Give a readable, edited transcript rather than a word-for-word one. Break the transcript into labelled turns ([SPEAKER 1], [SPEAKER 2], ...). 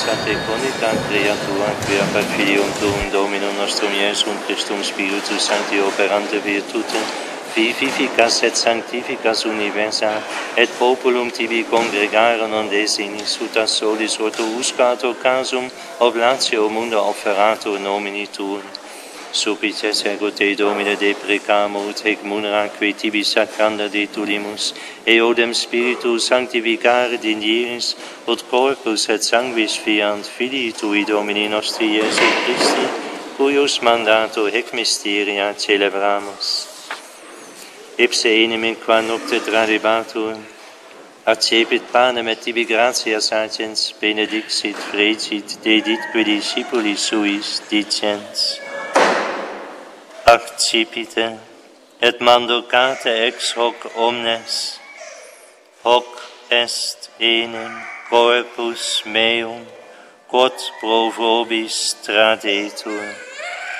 [SPEAKER 1] te conita creatura, quia per Filium Tuum Dominum nostrum Iesum Christum Spiritus Sancti operante virtutem, vivificas et sanctificas universa, et populum tibi congregare non desinis, ut a solis orto uscato casum oblatio mundo offeratur nomini tuum. Supplices ergo te, Domine, deprecamo, ut hec munera qui tibi sacranda detulimus, eodem Spiritus sanctificare digniris, ut corpus et sanguis fiant Filii Tui Domini nostri Iesu Christi, cuius mandato hec mysteria celebramus. Ipse enim in qua nocte tradebatur, accepit panem et tibi gratias agens, benedixit, frecit, deditque discipulis suis, dicens. Accipite, et mandocate ex hoc omnes, hoc est enim corpus meum, quod pro vobis tradetur.